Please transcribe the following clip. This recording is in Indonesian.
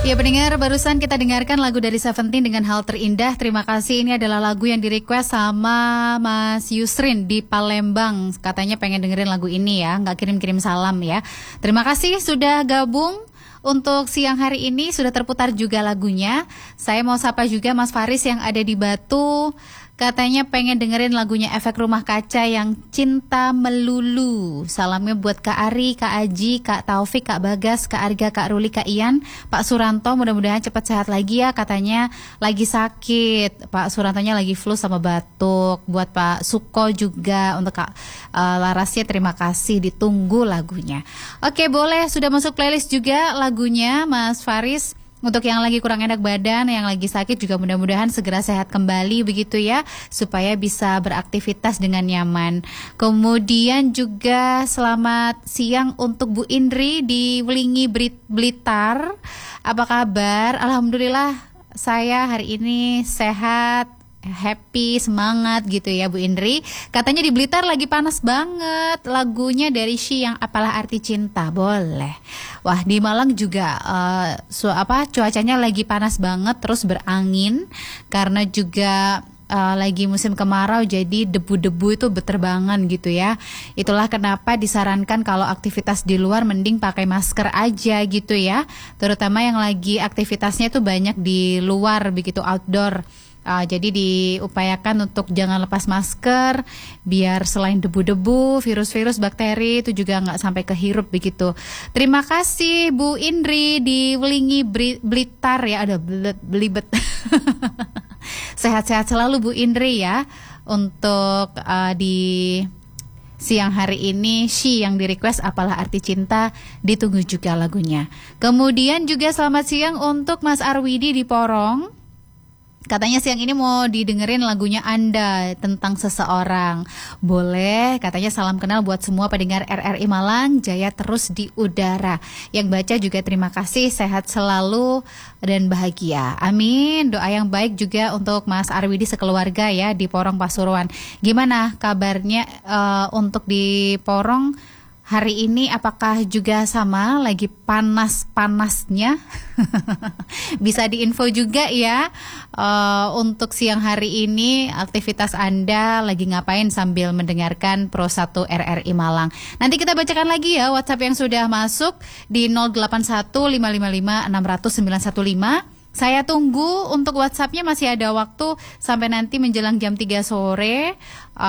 Ya pendengar, barusan kita dengarkan lagu dari Seventeen dengan Hal Terindah. Terima kasih, ini adalah lagu yang di-request sama Mas Yusrin di Palembang. Katanya pengen dengerin lagu ini ya, nggak kirim-kirim salam ya. Terima kasih sudah gabung. Untuk siang hari ini sudah terputar juga lagunya. Saya mau sapa juga Mas Faris yang ada di Batu. Katanya pengen dengerin lagunya Efek Rumah Kaca yang Cinta Melulu. Salamnya buat Kak Ari, Kak Aji, Kak Taufik, Kak Bagas, Kak Arga, Kak Ruli, Kak Ian, Pak Suranto mudah-mudahan cepat sehat lagi ya. Katanya lagi sakit. Pak Surantonya lagi flu sama batuk. Buat Pak Suko juga. Untuk Kak Larasnya terima kasih, ditunggu lagunya. Oke, boleh sudah masuk playlist juga lagunya Mas Faris. Untuk yang lagi kurang enak badan, yang lagi sakit juga mudah-mudahan segera sehat kembali begitu ya, supaya bisa beraktivitas dengan nyaman. Kemudian juga selamat siang untuk Bu Indri di Welingi Blitar. Apa kabar? Alhamdulillah saya hari ini sehat, happy, semangat gitu ya Bu Indri. Katanya di Blitar lagi panas banget. Lagunya dari Sy yang Apalah Arti Cinta. Boleh. Wah, di Malang juga cuacanya lagi panas banget, terus berangin karena juga lagi musim kemarau, jadi debu-debu itu berterbangan gitu ya. Itulah kenapa disarankan kalau aktivitas di luar mending pakai masker aja gitu ya. Terutama yang lagi aktivitasnya itu banyak di luar begitu, outdoor. Jadi diupayakan untuk jangan lepas masker biar selain debu-debu, virus-virus, bakteri itu juga nggak sampai kehirup begitu. Terima kasih Bu Indri di Welingi Blitar ya, ada belibet. Sehat-sehat selalu Bu Indri ya. Untuk di siang hari ini Sy yang di request Apalah Arti Cinta, ditunggu juga lagunya. Kemudian juga selamat siang untuk Mas Arwidi di Porong. Katanya siang ini mau didengerin lagunya Anda tentang seseorang. Boleh, katanya salam kenal buat semua pendengar RRI Malang, jaya terus di udara. Yang baca juga terima kasih, sehat selalu dan bahagia. Amin. Doa yang baik juga untuk Mas Arwidi sekeluarga ya di Porong Pasuruan. Gimana kabarnya untuk di Porong hari ini, apakah juga sama lagi panas-panasnya? Bisa diinfo juga ya. Untuk siang hari ini aktivitas Anda lagi ngapain sambil mendengarkan Pro 1 RRI Malang. Nanti kita bacakan lagi ya WhatsApp yang sudah masuk di 0815560915. Saya tunggu untuk WhatsAppnya, masih ada waktu sampai nanti menjelang jam 3 sore.